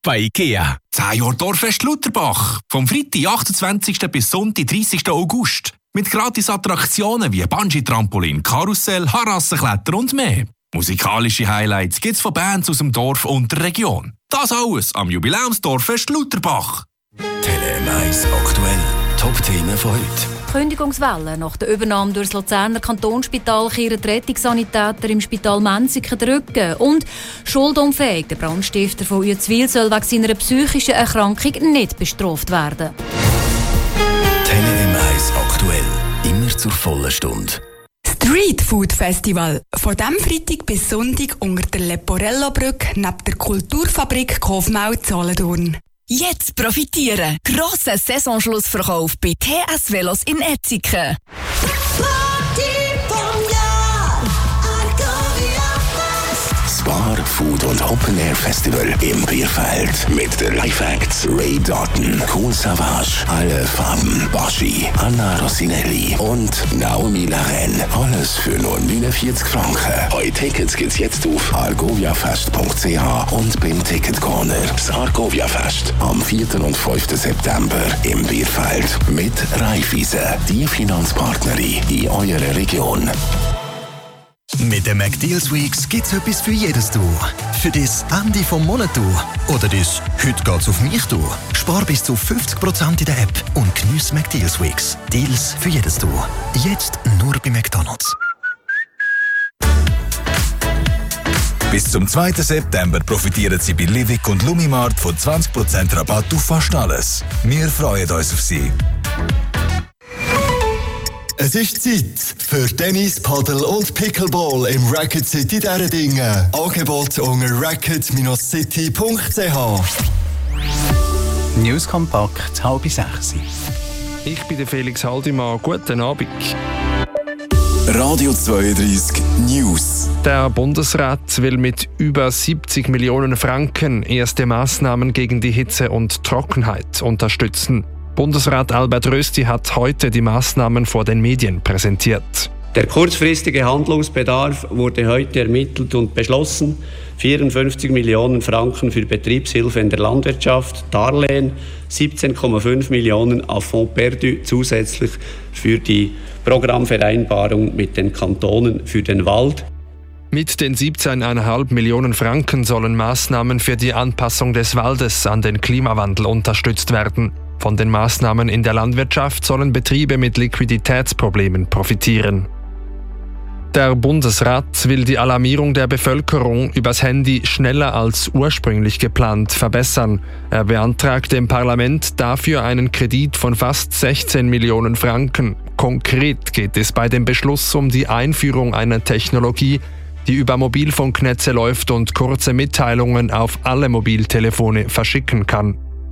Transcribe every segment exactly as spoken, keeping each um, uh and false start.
bei IKEA. zehn Jahre Dorffest Lutherbach. Vom Freitag, achtundzwanzigsten bis Sonntag, dreißigsten August. Mit gratis Attraktionen wie Bungee-Trampolin, Karussell, Harassenkletter und mehr. Musikalische Highlights gibt's von Bands aus dem Dorf und der Region. Das alles am Jubiläumsdorffest Lutherbach. Tele eins aktuell. Top-Themen von heute. Kündigungswelle. Nach der Übernahme durch das Luzerner Kantonsspital kehren die Rettungssanitäter im Spital Menziken den Rücken. Und schuldunfähig. Der Brandstifter von Uetzwil soll wegen seiner psychischen Erkrankung nicht bestraft werden. Tele eins aktuell. Immer zur vollen Stunde. Street Food Festival. Von diesem Freitag bis Sonntag unter der Leporello-Brücke neben der Kulturfabrik Kofmau Solothurn. Jetzt profitieren! Grosser Saisonschlussverkauf bei T S Velos in Etziken. Bar, Food und Open Air Festival im Bierfeld mit den Live-Acts Ray Doughton, Cool Savage, Alle Farben, Baschi, Anna Rossinelli und Naomi Laren. Alles für nur neunundvierzig Franken. Heute Tickets gibt's jetzt auf argoviafest punkt c h und beim Ticket Corner. Das Argovia Fest am vierten und fünften September im Bierfeld mit Raiffeisen, die Finanzpartnerin in eurer Region. Mit den McDeals Weeks gibt's etwas für jedes Du. Für das Ende vom Monat Du. Oder das «Heute geht's auf mich Du». Spar bis zu fünfzig Prozent in der App und geniesse McDeals Weeks. Deals für jedes Du. Jetzt nur bei McDonald's. Bis zum zweiten September profitieren Sie bei Livik und Lumimart von zwanzig Prozent Rabatt auf fast alles. Wir freuen uns auf Sie. Es ist Zeit für Tennis, Paddle und Pickleball im Racket City Däredingen. Angebot unter racket city punkt c h. News kompakt, halb sechs. Ich bin der Felix Haldimann. Guten Abend. Radio zweiunddreißig News. Der Bundesrat will mit über siebzig Millionen Franken erste Maßnahmen gegen die Hitze und Trockenheit unterstützen. Bundesrat Albert Rösti hat heute die Maßnahmen vor den Medien präsentiert. Der kurzfristige Handlungsbedarf wurde heute ermittelt und beschlossen. vierundfünfzig Millionen Franken für Betriebshilfe in der Landwirtschaft, Darlehen, siebzehn Komma fünf Millionen à Fonds perdu zusätzlich für die Programmvereinbarung mit den Kantonen für den Wald. Mit den siebzehn Komma fünf Millionen Franken sollen Maßnahmen für die Anpassung des Waldes an den Klimawandel unterstützt werden. Von den Maßnahmen in der Landwirtschaft sollen Betriebe mit Liquiditätsproblemen profitieren. Der Bundesrat will die Alarmierung der Bevölkerung übers Handy schneller als ursprünglich geplant verbessern. Er beantragt dem Parlament dafür einen Kredit von fast sechzehn Millionen Franken. Konkret geht es bei dem Beschluss um die Einführung einer Technologie, die über Mobilfunknetze läuft und kurze Mitteilungen auf alle Mobiltelefone verschicken kann.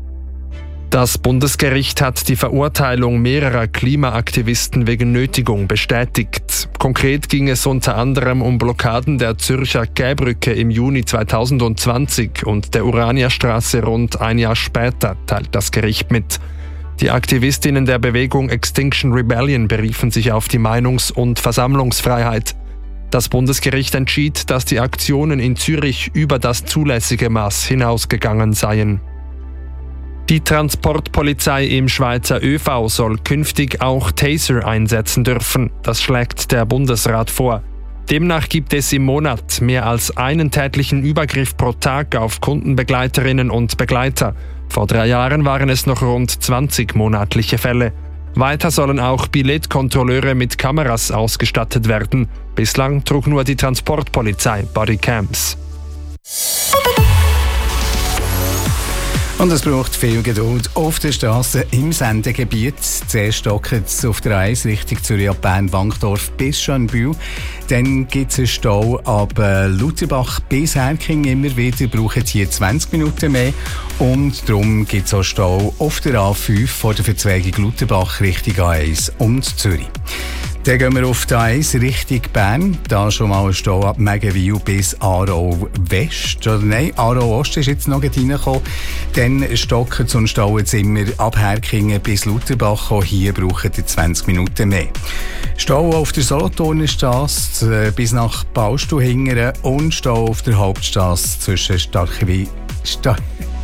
Das Bundesgericht hat die Verurteilung mehrerer Klimaaktivisten wegen Nötigung bestätigt. Konkret ging es unter anderem um Blockaden der Zürcher Gäbrücke im Juni zweitausendzwanzig und der Uranierstraße rund ein Jahr später, teilt das Gericht mit. Die Aktivistinnen der Bewegung Extinction Rebellion beriefen sich auf die Meinungs- und Versammlungsfreiheit. Das Bundesgericht entschied, dass die Aktionen in Zürich über das zulässige Maß hinausgegangen seien. Die Transportpolizei im Schweizer ÖV soll künftig auch Taser einsetzen dürfen. Das schlägt der Bundesrat vor. Demnach gibt es im Monat mehr als einen tätlichen Übergriff pro Tag auf Kundenbegleiterinnen und Begleiter. Vor drei Jahren waren es noch rund zwanzig monatliche Fälle. Weiter sollen auch Billetkontrolleure mit Kameras ausgestattet werden. Bislang trug nur die Transportpolizei Bodycams. Und es braucht viel Geduld auf der Straße im Sendegebiet. Zuerst stockt es auf der eins Richtung Zürich ab Bern, Wankdorf bis Schönbühl. Dann gibt es einen Stau ab äh, Lutherbach bis Herking immer wieder. Braucht hier zwanzig Minuten mehr. Und darum gibt es auch Stau auf der A fünf vor der Verzweigung Lutherbach Richtung A eins und Zürich. Dann gehen wir auf die A eins Richtung Bern. Da schon mal ein Stau ab Megenwil bis Aarau West. Oder nein, Aarau Ost ist jetzt noch reingekommen. Dann stocken und stauen es immer ab Herkingen bis Lutherbach. Auch hier brauchen ihr zwanzig Minuten mehr. Stau auf der Solothurner Straße bis nach Baustuhl hingern und Stau auf der Hauptstraße zwischen Starkewil... Star-